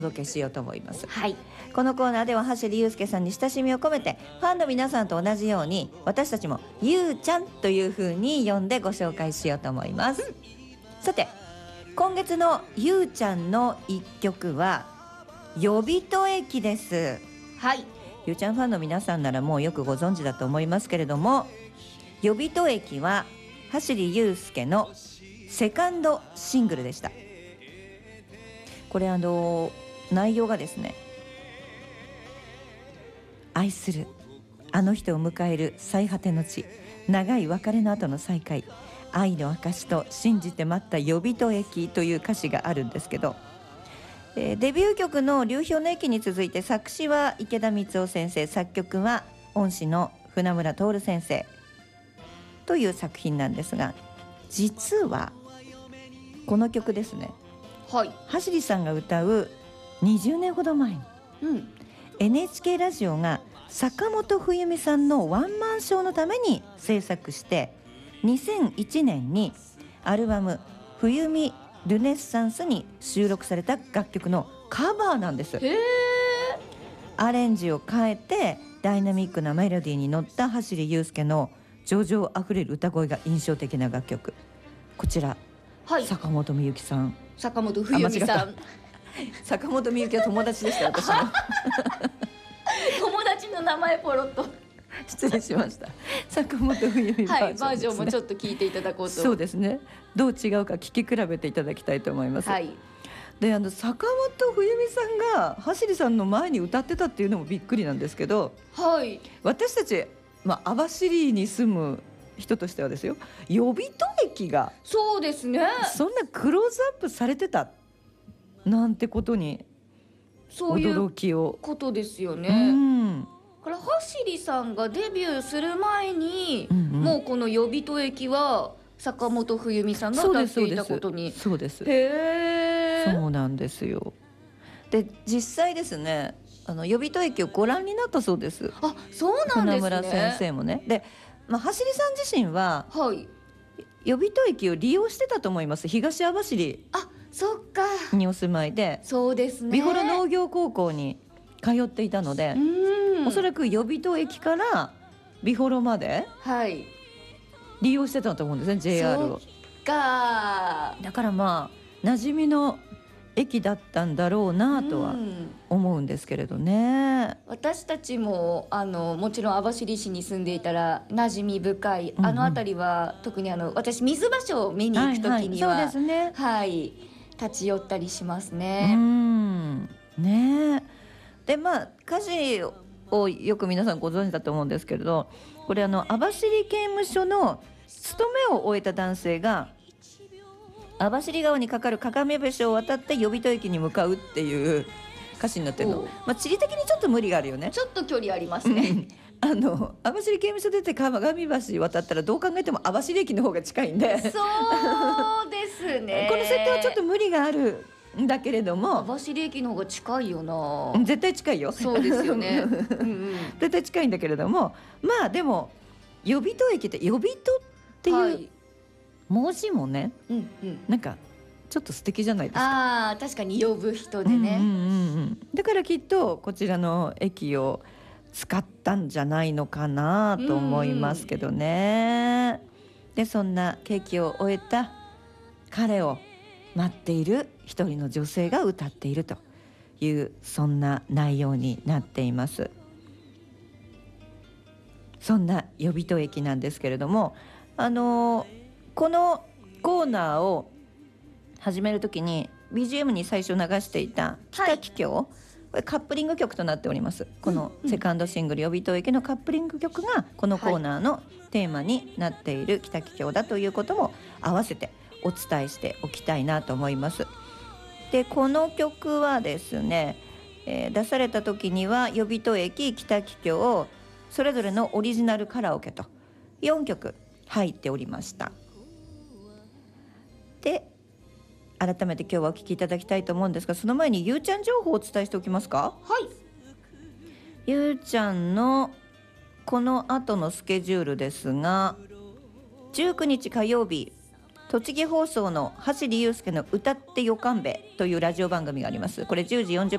お届けしようと思います。 はい、 このコーナーでは走りゆうすけさんに親しみを込めて、ファンの皆さんと同じように私たちもゆうちゃんという風に呼んでご紹介しようと思います。さて、今月のゆうちゃんの一曲は呼人駅です。 はい、 ゆうちゃんファンの皆さんならもうよくご存知だと思いますけれども、呼人駅は走りゆうすけのセカンドシングルでした。これ内容がですね、愛するあの人を迎える最果ての地、長い別れの後の再会、愛の証と信じて待った呼人駅という歌詞があるんですけど、デビュー曲の流氷の駅に続いて作詞は池田光夫先生、作曲は恩師の船村徹先生という作品なんですが、実はこの曲ですね、 はい、 走さんが歌う20年ほど前に、NHK ラジオが坂本冬美さんのワンマンショーのために制作して、2001年にアルバム冬美ルネッサンスに収録された楽曲のカバーなんです。アレンジを変えてダイナミックなメロディーに乗った走りゆうすけの情緒あふれる歌声が印象的な楽曲。こちら、 はい、 坂本美幸さん、 坂本冬美さん坂本美幸は友達でした私の友達の名前ポロッと失礼しました。坂本冬美バージョンですね。 はい、バージョンもちょっと聞いていただこうと。 そうですね、どう違うか聞き比べていただきたいと思います。 はい、 で坂本冬美さんが走さんの前に歌ってたっていうのもびっくりなんですけど、 はい、 私たち、網走に住む人としてはですよ、呼人駅がそうですね、 そんなクローズアップされてたなんてことにそういう驚きを。 ことですようね。 ん、 から走さんがデビューする前に、 もうこの呼人駅は坂本冬美さんが歌っていたことに。 そうです、 へー、 そうなんですよ。で実際ですね、呼人駅をご覧になったそうです。 あ、そうなんですね。 船村先生もね。で、走さん自身は、 はい、 呼人駅を利用してたと思います。東網走あ、そっか、 にお住まいで、 そうですね、 美幌農業高校に通っていたので、おそらく呼人駅から美幌まではい、 利用してたと思うんですね、 JR を。 そっか、 だから馴染みの駅だったんだろうなとは思うんですけれどね。 私たちももちろん網走市に住んでいたら馴染み深い、あの辺りは特に私水場所を見に行くときには、 そうですね、 はい、立ち寄ったりしますね。 ね。で歌詞をよく皆さんご存知だと思うんですけれど、これ網走刑務所の勤めを終えた男性が網走川に架かる鏡橋を渡って呼人駅に向かうっていう歌詞になってるの。地理的にちょっと無理があるよね。 ちょっと距離ありますね。 網走刑務所出て鏡橋渡ったらどう考えても網走駅の方が近いんでそうですねこの設定はちょっと無理があるんだけれども、 網走駅の方が近いよな。 絶対近いよ。 そうですよね絶対近いんだけれども、でも呼人駅って呼人っていう文字もね、なんかちょっと素敵じゃないですか。 確かに呼ぶ人でね、 だからきっとこちらの駅を使ったんじゃないのかなと思いますけどね。でそんなケーキを終えた彼を待っている一人の女性が歌っているという、そんな内容になっています。そんな呼人駅なんですけれども、このコーナーを始めるときに BGM に最初流していた北帰郷、これカップリング曲となっております。このセカンドシングル呼人駅のカップリング曲がこのコーナーのテーマになっている北帰郷だということも合わせてお伝えしておきたいなと思います。でこの曲はですね、出された時には呼人駅、北帰郷それぞれのオリジナルカラオケと4曲入っておりました。で改めて今日はお聴きいただきたいと思うんですが、その前にゆうちゃん情報をお伝えしておきますか。 はい、 ゆうちゃんのこの後のスケジュールですが、19日火曜日栃木放送の橋利祐介の歌ってよかんべというラジオ番組があります。これ10時40